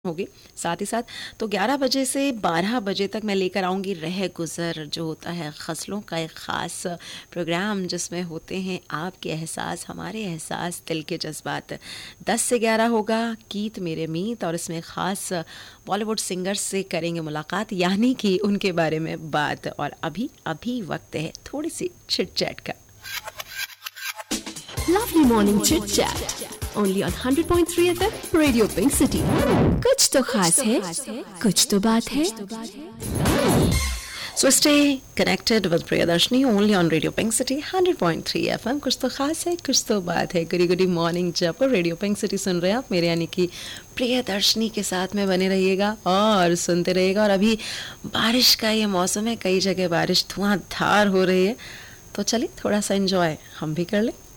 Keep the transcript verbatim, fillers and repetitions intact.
होगी। साथ ही साथ तो ग्यारह बजे से बारह बजे तक मैं लेकर आऊँगी रह गुज़र, जो होता है ग़ज़लों का एक ख़ास प्रोग्राम जिसमें होते हैं आपके एहसास, हमारे एहसास, दिल के जज़्बात। दस से ग्यारह होगा गीत मेरे मीत और इसमें ख़ास बॉलीवुड सिंगर्स से करेंगे मुलाकात, यानी कि उनके बारे में बात। और अभी अभी वक्त है थोड़ी सी चिट चैट का। Lovely morning chit chat only on one hundred point three F M Radio Pink City. कुछ तो खास है, कुछ तो बात है. So stay connected with Priyadarshini only on Radio Pink City one hundred point three F M. कुछ तो खास है, कुछ तो बात है. गुडी गुडी मॉर्निंग जब रेडियो पिंक सिटी सुन रहे हैं आप मेरे यानी कि प्रियदर्शनी के साथ में बने रहिएगा और सुनते रहिएगा. और अभी बारिश का ये मौसम है, कई जगह बारिश धुआंधार हो रही है, तो चलिए थोड़ा सा एंजॉय हम भी कर लें.